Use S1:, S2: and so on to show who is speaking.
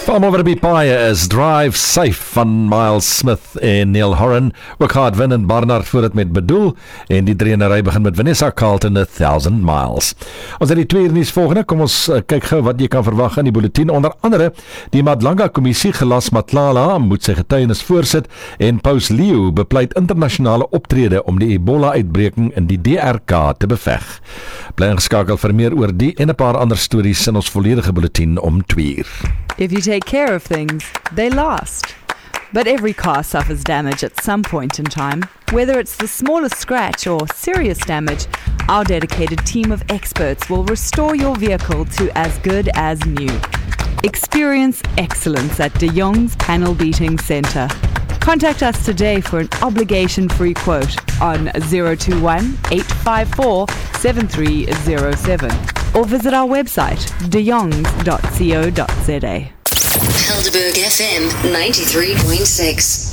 S1: Van Overby Paie is Drive Safe van Miles Smith en Neil Horan. Ook gaat wen en Barnard voor het met bedoel. En die trainery begin met Vanessa Carlton 1000 miles. Ons het die tweede nuus volgende. Kom ons kyk gou wat jy kan verwag in die bulletin. Onder andere die Madlanga Kommissie Gelas Matlala moet sy getuienis voorsit en Paus Leo bepleit internasionale optrede om die Ebola-uitbreking in die DRK te beveg. Bly ingeskakel vir meer oor die en 'n paar ander stories in ons volledige bulletin om 2:00.
S2: If you take care of things, they last. But every car suffers damage at some point in time. Whether it's the smallest scratch or serious damage, our dedicated team of experts will restore your vehicle to as good as new. Experience excellence at De Jong's Panel Beating Centre. Contact us today for an obligation-free quote on 021-854-7307 or visit our website dejongs.co.za.
S3: Helderberg FM 93.6